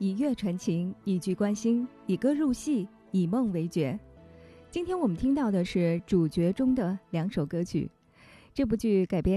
以乐传情，以剧观心，以歌入戏，以梦为诀。今天我们听到的是主角中的2首歌曲。这部剧改编